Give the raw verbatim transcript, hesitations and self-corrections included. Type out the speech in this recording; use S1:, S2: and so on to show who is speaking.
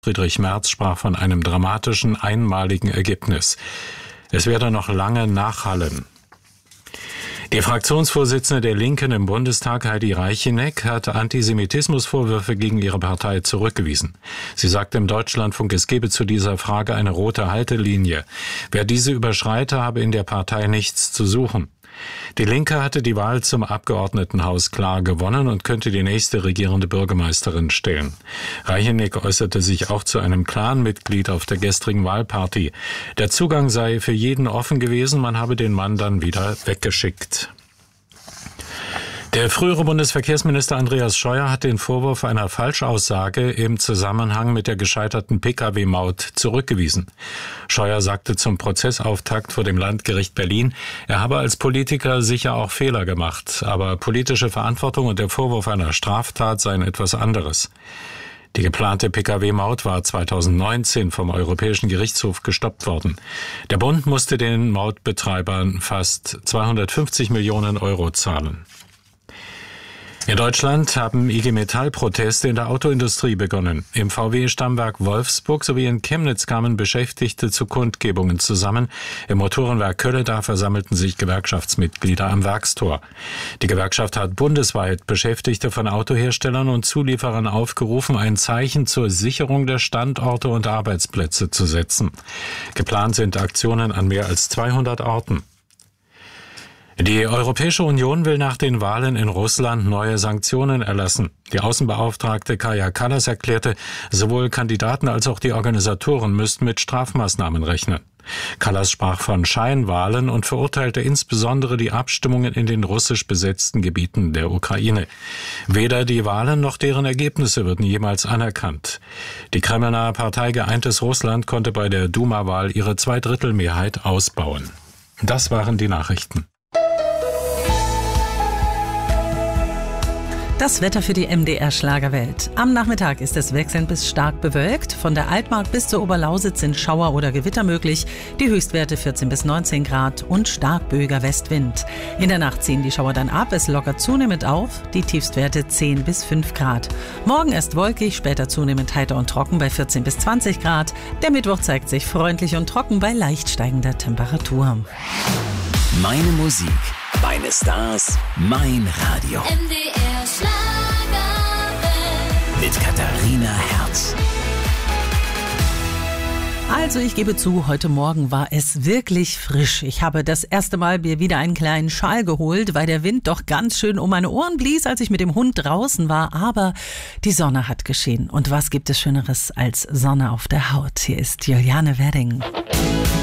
S1: Friedrich Merz sprach von einem dramatischen, einmaligen Ergebnis. Es werde noch lange nachhallen. Die Fraktionsvorsitzende der Linken im Bundestag, Heidi Reicheneck, hat Antisemitismusvorwürfe gegen ihre Partei zurückgewiesen. Sie sagte im Deutschlandfunk, es gebe zu dieser Frage eine rote Haltelinie. Wer diese überschreite, habe in der Partei nichts zu suchen. Die Linke hatte die Wahl zum Abgeordnetenhaus klar gewonnen und könnte die nächste regierende Bürgermeisterin stellen. Reicheneck äußerte sich auch zu einem Clan-Mitglied auf der gestrigen Wahlparty. Der Zugang sei für jeden offen gewesen, man habe den Mann dann wieder weggeschickt. Der frühere Bundesverkehrsminister Andreas Scheuer hat den Vorwurf einer Falschaussage im Zusammenhang mit der gescheiterten Pkw-Maut zurückgewiesen. Scheuer sagte zum Prozessauftakt vor dem Landgericht Berlin, er habe als Politiker sicher auch Fehler gemacht, aber politische Verantwortung und der Vorwurf einer Straftat seien etwas anderes. Die geplante Pkw-Maut war zweitausendneunzehn vom Europäischen Gerichtshof gestoppt worden. Der Bund musste den Mautbetreibern fast zweihundertfünfzig Millionen Euro zahlen. In Deutschland haben I G Metall-Proteste in der Autoindustrie begonnen. Im V W-Stammwerk Wolfsburg sowie in Chemnitz kamen Beschäftigte zu Kundgebungen zusammen. Im Motorenwerk Kölleda versammelten sich Gewerkschaftsmitglieder am Werkstor. Die Gewerkschaft hat bundesweit Beschäftigte von Autoherstellern und Zulieferern aufgerufen, ein Zeichen zur Sicherung der Standorte und Arbeitsplätze zu setzen. Geplant sind Aktionen an mehr als zweihundert Orten. Die Europäische Union will nach den Wahlen in Russland neue Sanktionen erlassen. Die Außenbeauftragte Kaja Kallas erklärte, sowohl Kandidaten als auch die Organisatoren müssten mit Strafmaßnahmen rechnen. Kallas sprach von Scheinwahlen und verurteilte insbesondere die Abstimmungen in den russisch besetzten Gebieten der Ukraine. Weder die Wahlen noch deren Ergebnisse würden jemals anerkannt. Die kremlnahe Partei Geeintes Russland konnte bei der Duma-Wahl ihre Zweidrittelmehrheit ausbauen. Das waren die Nachrichten.
S2: Das Wetter für die M D R Schlagerwelt. Am Nachmittag ist es wechselnd bis stark bewölkt. Von der Altmark bis zur Oberlausitz sind Schauer oder Gewitter möglich. Die Höchstwerte vierzehn bis neunzehn Grad und stark böiger Westwind. In der Nacht ziehen die Schauer dann ab. Es lockert zunehmend auf. Die Tiefstwerte zehn bis fünf Grad. Morgen erst wolkig, später zunehmend heiter und trocken bei vierzehn bis zwanzig Grad. Der Mittwoch zeigt sich freundlich und trocken bei leicht steigender Temperatur.
S3: Meine Musik, meine Stars, mein Radio.
S4: M D R Schlagerwelt.
S3: Mit Katharina Herz.
S2: Also ich gebe zu, heute Morgen war es wirklich frisch. Ich habe das erste Mal mir wieder einen kleinen Schal geholt, weil der Wind doch ganz schön um meine Ohren blies, als ich mit dem Hund draußen war. Aber die Sonne hat geschienen. Und was gibt es Schöneres als Sonne auf der Haut? Hier ist Juliane Wedding.